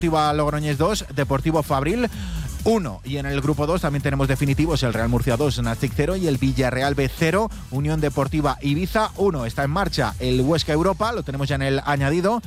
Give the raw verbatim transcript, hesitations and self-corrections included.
Deportiva Logroñés dos, Deportivo Fabril uno. Y en el grupo dos también tenemos definitivos el Real Murcia dos, Nastic cero y el Villarreal B cero, Unión Deportiva Ibiza uno. Está en marcha el Huesca Europa, lo tenemos ya en el añadido.